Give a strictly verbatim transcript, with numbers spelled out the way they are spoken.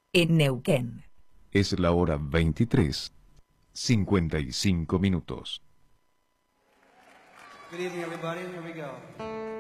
en Neuquén. Es la hora veintitrés, cincuenta y cinco minutos. Good evening, everybody. Here we go.